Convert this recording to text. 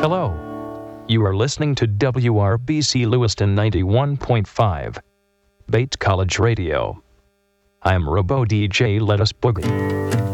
Hello. You are listening to WRBC Lewiston 91.5, Bates College Radio. I'm Robo DJ Let Us Boogie.